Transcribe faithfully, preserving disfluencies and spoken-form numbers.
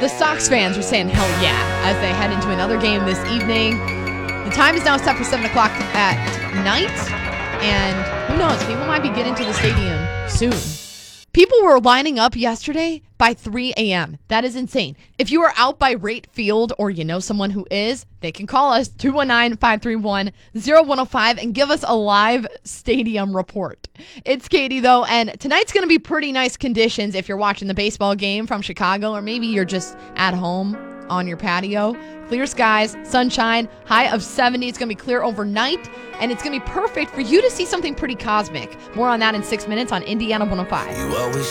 The Sox fans are saying hell yeah as they head into another game this evening. The time is now set for seven o'clock at night, and who knows, people might be getting to the stadium soon. People were lining up yesterday by three a.m. That is insane. If you are out by Rate Field or you know someone who is, they can call us two one nine, five three one, zero one zero five and give us a live stadium report. It's Katie, though, and tonight's going to be pretty nice conditions if you're watching the baseball game from Chicago, or maybe you're just at home on your patio. Clear skies, sunshine, high of seventy. It's going to be clear overnight, and it's going to be perfect for you to see something pretty cosmic. More on that in six minutes on Indiana one oh five. You always